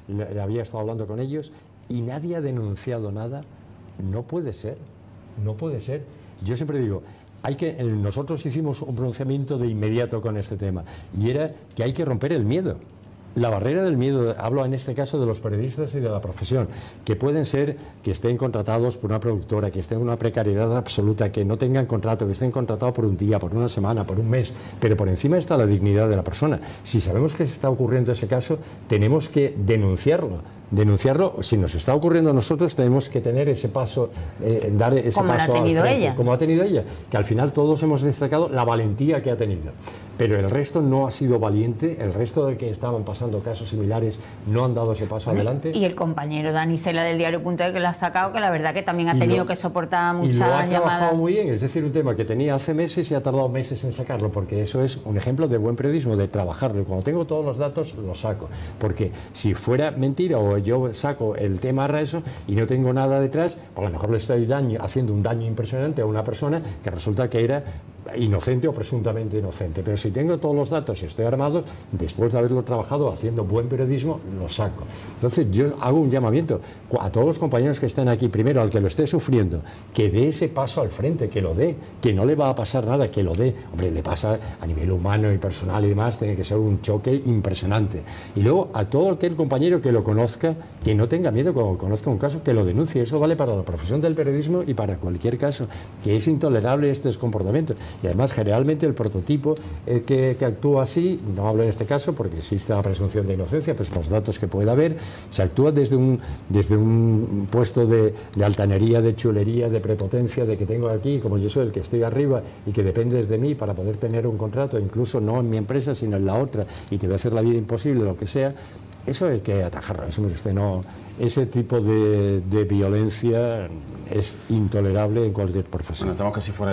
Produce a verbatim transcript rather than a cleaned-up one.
le, le había estado hablando con ellos y nadie ha denunciado nada. No puede ser, no puede ser. Yo siempre digo, hay que, nosotros hicimos un pronunciamiento de inmediato con este tema y era que hay que romper el miedo. La barrera del miedo, hablo en este caso de los periodistas y de la profesión, que pueden ser que estén contratados por una productora, que estén en una precariedad absoluta, que no tengan contrato, que estén contratados por un día, por una semana, por un mes, pero por encima está la dignidad de la persona. Si sabemos que se está ocurriendo ese caso, tenemos que denunciarlo. Denunciarlo, si nos está ocurriendo a nosotros, tenemos que tener ese paso, eh, dar ese como paso ha tenido al frente, ella. como ha tenido ella, que al final todos hemos destacado la valentía que ha tenido. Pero el resto no ha sido valiente, el resto de que estaban pasando casos similares no han dado ese paso bueno, adelante. Y el compañero Dani Sela del diario Punto E que lo ha sacado, que la verdad que también ha tenido lo, que soportar muchas llamadas. Y lo ha trabajado muy bien, es decir, un tema que tenía hace meses y ha tardado meses en sacarlo, porque eso es un ejemplo de buen periodismo, de trabajarlo. Y cuando tengo todos los datos, los saco. Porque si fuera mentira o yo saco el tema a raso y no tengo nada detrás, a lo mejor le estoy daño, haciendo un daño impresionante a una persona que resulta que era inocente o presuntamente inocente. Pero si tengo todos los datos y estoy armado, después de haberlo trabajado haciendo buen periodismo, lo saco. Entonces yo hago un llamamiento a todos los compañeros que están aquí, primero al que lo esté sufriendo, que dé ese paso al frente, que lo dé, que no le va a pasar nada, que lo dé. Hombre, le pasa a nivel humano y personal y demás, tiene que ser un choque impresionante. Y luego a todo aquel compañero que lo conozca, que no tenga miedo cuando conozca un caso, que lo denuncie. Eso vale para la profesión del periodismo y para cualquier caso, que es intolerable estos comportamientos. Y además, generalmente el prototipo eh, que, que actúa así, no hablo en este caso porque existe la presunción de inocencia, pues los datos que pueda haber, se actúa desde un, desde un puesto de, de altanería, de chulería, de prepotencia, de que tengo aquí, como yo soy el que estoy arriba y que dependes de mí para poder tener un contrato, incluso no en mi empresa, sino en la otra, y te voy a hacer la vida imposible, lo que sea. Eso hay que atajarlo, eso usted no, ese tipo de, de violencia es intolerable en cualquier profesión. Bueno, estamos casi fuera.